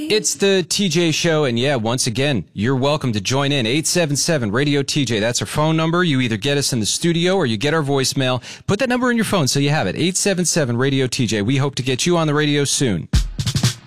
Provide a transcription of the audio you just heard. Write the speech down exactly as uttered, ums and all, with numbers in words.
It's the T J Show, and yeah, once again, you're welcome to join in. eight seven seven radio T J. That's our phone number. You either get us in the studio or you get our voicemail. Put that number in your phone so you have it. eight seven seven radio T J. We hope to get you on the radio soon.